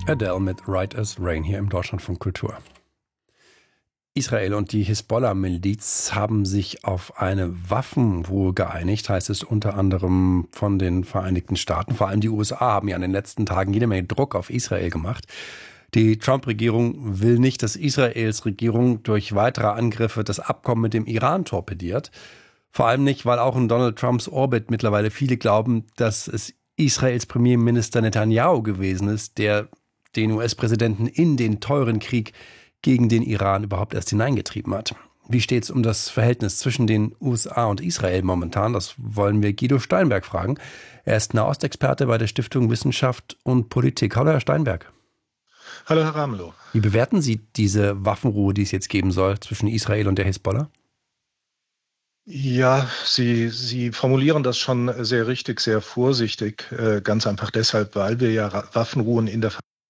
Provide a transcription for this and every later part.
Adele mit Right as Rain hier im Deutschlandfunk Kultur. Israel und die Hisbollah-Miliz haben sich auf eine Waffenruhe geeinigt, heißt es unter anderem von den Vereinigten Staaten. Vor allem die USA haben ja in den letzten Tagen jede Menge Druck auf Israel gemacht. Die Trump-Regierung will nicht, dass Israels Regierung durch weitere Angriffe das Abkommen mit dem Iran torpediert. Vor allem nicht, weil auch in Donald Trumps Orbit mittlerweile viele glauben, dass es Israels Premierminister Netanyahu gewesen ist, der den US-Präsidenten in den teuren Krieg gegen den Iran überhaupt erst hineingetrieben hat. Wie steht es um das Verhältnis zwischen den USA und Israel momentan? Das wollen wir Guido Steinberg fragen. Er ist Nahostexperte bei der Stiftung Wissenschaft und Politik. Hallo, Herr Steinberg. Hallo, Herr Ramelow. Wie bewerten Sie diese Waffenruhe, die es jetzt geben soll zwischen Israel und der Hisbollah? Ja, Sie formulieren das schon sehr richtig, sehr vorsichtig. Ganz einfach deshalb, weil wir ja Waffenruhen in der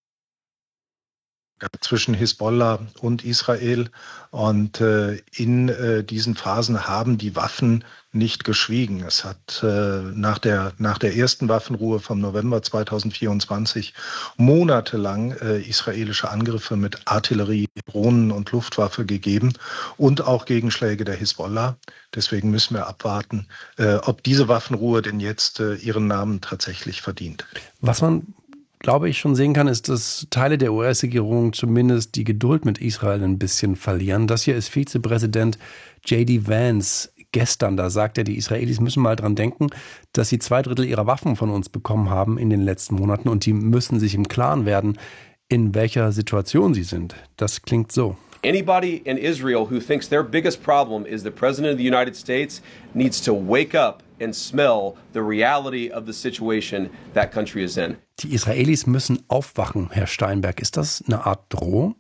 zwischen Hisbollah und Israel und in diesen Phasen haben die Waffen nicht geschwiegen. Es hat nach der ersten Waffenruhe vom November 2024 monatelang israelische Angriffe mit Artillerie, Drohnen und Luftwaffe gegeben und auch Gegenschläge der Hisbollah. Deswegen müssen wir abwarten, ob diese Waffenruhe denn jetzt ihren Namen tatsächlich verdient. Was man, glaube ich, schon sehen kann, ist, dass Teile der US-Regierung zumindest die Geduld mit Israel ein bisschen verlieren. Das hier ist Vizepräsident J.D. Vance gestern. Da sagt er, die Israelis müssen mal dran denken, dass sie 2/3 ihrer Waffen von uns bekommen haben in den letzten Monaten und die müssen sich im Klaren werden, in welcher Situation sie sind. Das klingt so. Anybody in Israel who thinks their biggest problem is the President of the United States needs to wake up and smell the reality of the situation that country is in. Die Israelis müssen aufwachen, Herr Steinberg. Ist das eine Art Drohung?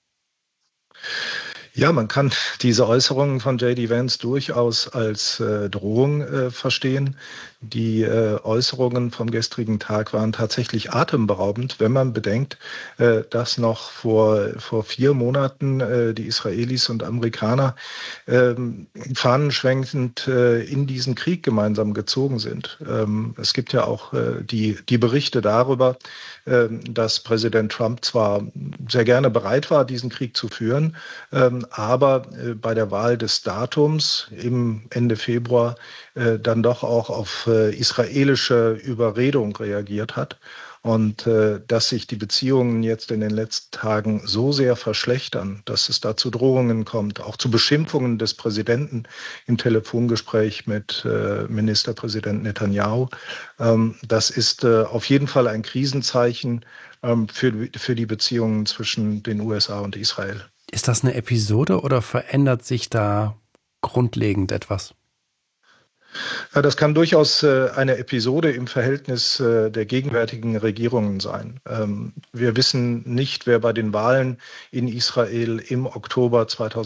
Ja, man kann diese Äußerungen von J.D. Vance durchaus als Drohung verstehen. Die Äußerungen vom gestrigen Tag waren tatsächlich atemberaubend, wenn man bedenkt, dass noch vor 4 Monaten die Israelis und Amerikaner fahnenschwenkend in diesen Krieg gemeinsam gezogen sind. Es gibt ja auch die Berichte darüber, dass Präsident Trump zwar sehr gerne bereit war, diesen Krieg zu führen, aber bei der Wahl des Datums im Ende Februar dann doch auch auf israelische Überredung reagiert hat. Und dass sich die Beziehungen jetzt in den letzten Tagen so sehr verschlechtern, dass es da zu Drohungen kommt, auch zu Beschimpfungen des Präsidenten im Telefongespräch mit Ministerpräsident Netanyahu, das ist auf jeden Fall ein Krisenzeichen für die Beziehungen zwischen den USA und Israel. Ist das eine Episode oder verändert sich da grundlegend etwas? Ja, das kann durchaus eine Episode im Verhältnis der gegenwärtigen Regierungen sein. Wir wissen nicht, wer bei den Wahlen in Israel im Oktober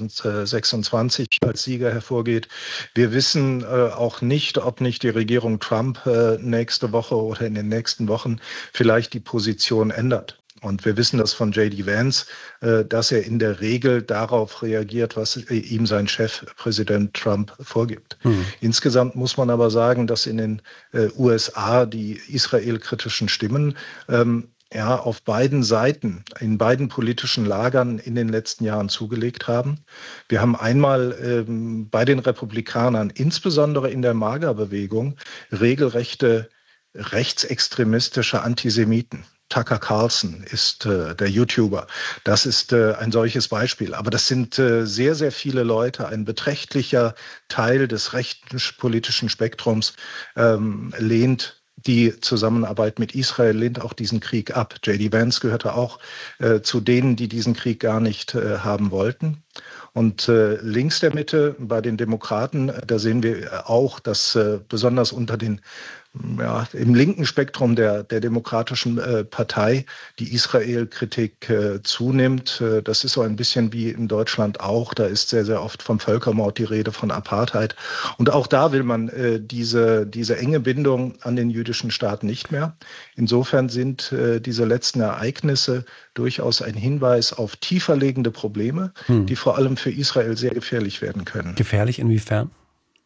2026 als Sieger hervorgeht. Wir wissen auch nicht, ob nicht die Regierung Trump nächste Woche oder in den nächsten Wochen vielleicht die Position ändert. Und wir wissen das von J.D. Vance, dass er in der Regel darauf reagiert, was ihm sein Chef, Präsident Trump, vorgibt. Insgesamt muss man aber sagen, dass in den USA die israelkritischen Stimmen auf beiden Seiten, in beiden politischen Lagern in den letzten Jahren zugelegt haben. Wir haben einmal bei den Republikanern, insbesondere in der MAGA-Bewegung, regelrechte rechtsextremistische Antisemiten. Tucker Carlson ist der YouTuber. Das ist ein solches Beispiel. Aber das sind sehr, sehr viele Leute. Ein beträchtlicher Teil des rechten politischen Spektrums lehnt die Zusammenarbeit mit Israel, lehnt auch diesen Krieg ab. J.D. Vance gehörte auch zu denen, die diesen Krieg gar nicht haben wollten. Und links der Mitte bei den Demokraten, da sehen wir auch, dass besonders unter den im linken Spektrum der Demokratischen Partei die Israel-Kritik zunimmt. Das ist so ein bisschen wie in Deutschland auch. Da ist sehr, sehr oft vom Völkermord die Rede, von Apartheid. Und auch da will man diese enge Bindung an den jüdischen Staat nicht mehr. Insofern sind diese letzten Ereignisse durchaus ein Hinweis auf tiefer liegende Probleme, die vor allem für Israel sehr gefährlich werden können. Gefährlich inwiefern?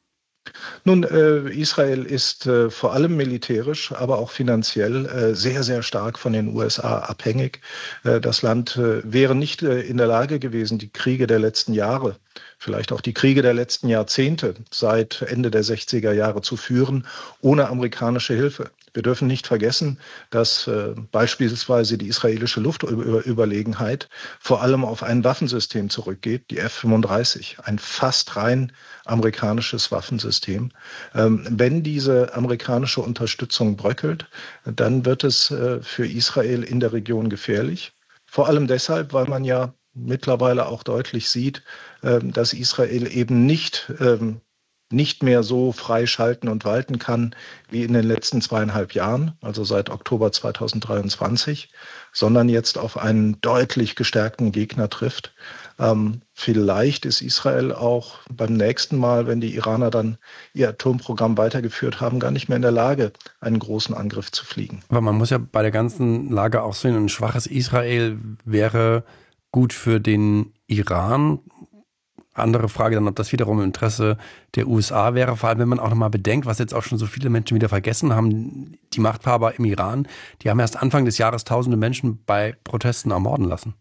Nun, Israel ist vor allem militärisch, aber auch finanziell sehr, sehr stark von den USA abhängig. Das Land wäre nicht in der Lage gewesen, die Kriege der letzten Jahre, vielleicht auch die Kriege der letzten Jahrzehnte seit Ende der 60er Jahre zu führen, ohne amerikanische Hilfe. Wir dürfen nicht vergessen, dass beispielsweise die israelische Luftüberlegenheit vor allem auf ein Waffensystem zurückgeht, die F-35, ein fast rein amerikanisches Waffensystem. Wenn diese amerikanische Unterstützung bröckelt, dann wird es für Israel in der Region gefährlich. Vor allem deshalb, weil man ja mittlerweile auch deutlich sieht, dass Israel eben nicht mehr so frei schalten und walten kann wie in den letzten 2,5 Jahren, also seit Oktober 2023, sondern jetzt auf einen deutlich gestärkten Gegner trifft. Vielleicht ist Israel auch beim nächsten Mal, wenn die Iraner dann ihr Atomprogramm weitergeführt haben, gar nicht mehr in der Lage, einen großen Angriff zu fliegen. Aber man muss ja bei der ganzen Lage auch sehen, ein schwaches Israel wäre gut für den Iran. Andere Frage dann, ob das wiederum im Interesse der USA wäre, vor allem wenn man auch nochmal bedenkt, was jetzt auch schon so viele Menschen wieder vergessen haben, die Machthaber im Iran, die haben erst Anfang des Jahres tausende Menschen bei Protesten ermorden lassen.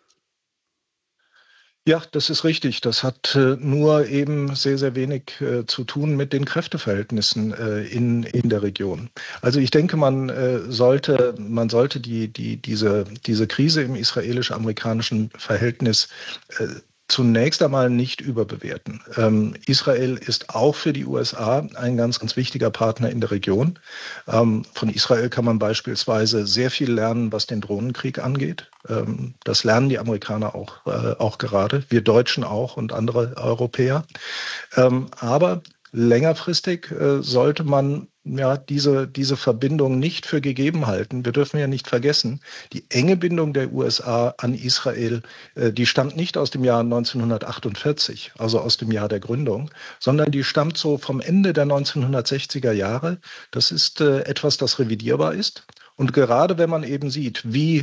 Ja, das ist richtig. Das hat nur eben sehr, sehr wenig zu tun mit den Kräfteverhältnissen in der Region. Also ich denke, man sollte diese Krise im israelisch-amerikanischen Verhältnis zunächst einmal nicht überbewerten. Israel ist auch für die USA ein ganz, ganz wichtiger Partner in der Region. Von Israel kann man beispielsweise sehr viel lernen, was den Drohnenkrieg angeht. Das lernen die Amerikaner auch gerade, wir Deutschen auch und andere Europäer. Aber längerfristig sollte man ja diese Verbindung nicht für gegeben halten. Wir dürfen ja nicht vergessen, die enge Bindung der USA an Israel, die stammt nicht aus dem Jahr 1948, also aus dem Jahr der Gründung, sondern die stammt so vom Ende der 1960er Jahre. Das ist etwas, das revidierbar ist. Und gerade wenn man eben sieht, wie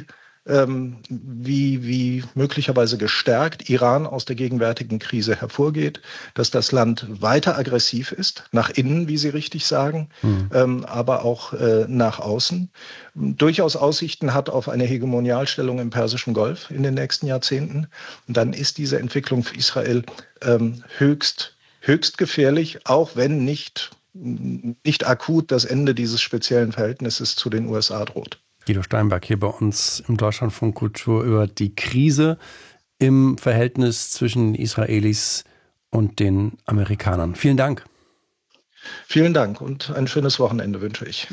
möglicherweise gestärkt Iran aus der gegenwärtigen Krise hervorgeht, dass das Land weiter aggressiv ist, nach innen, wie Sie richtig sagen, aber auch nach außen, durchaus Aussichten hat auf eine Hegemonialstellung im Persischen Golf in den nächsten Jahrzehnten. Und dann ist diese Entwicklung für Israel höchst gefährlich, auch wenn nicht akut das Ende dieses speziellen Verhältnisses zu den USA droht. Guido Steinberg hier bei uns im Deutschlandfunk Kultur über die Krise im Verhältnis zwischen den Israelis und den Amerikanern. Vielen Dank. Vielen Dank und ein schönes Wochenende wünsche ich.